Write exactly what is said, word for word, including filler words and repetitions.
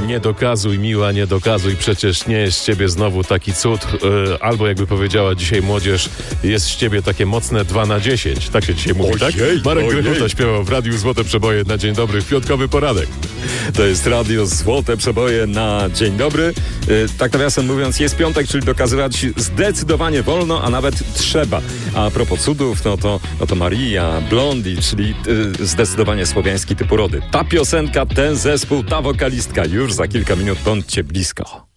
nie dokazuj, miła, nie dokazuj, przecież nie jest z ciebie znowu taki cud. Yy, albo jakby powiedziała dzisiaj młodzież, jest z ciebie takie mocne dwa na dziesięć. Tak się dzisiaj mówi, Ojej, tak? Marek ojej. Grechuta śpiewał w Radiu Złote Przeboje na Dzień Dobry, w piątkowy poranek. To jest Radio Złote Przeboje na Dzień Dobry. Yy, tak nawiasem mówiąc, jest piątek, czyli dokazywać zdecydowanie wolno, a nawet trzeba. A propos cudów, no to, no to Maria, Blondie, czyli yy, zdecydowanie słowiański typ urody. Ta piosenka, ten zespół, ta wokalistka już za kilka minut bądźcie blisko.